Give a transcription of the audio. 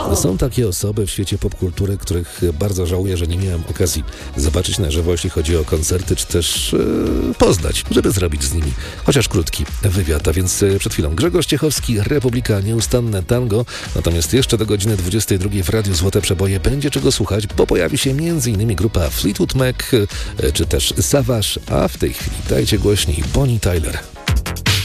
Są takie osoby w świecie popkultury, których bardzo żałuję, że nie miałem okazji zobaczyć na żywo, jeśli chodzi o koncerty, czy też poznać, żeby zrobić z nimi chociaż krótki wywiad. A więc przed chwilą Grzegorz Ciechowski, Republika, Nieustanne Tango. Natomiast jeszcze do godziny 22 w Radiu Złote Przeboje będzie czego słuchać, bo pojawi się m.in. grupa Fleetwood Mac, czy też Savage, a w tej chwili dajcie głośniej Bonnie Tyler.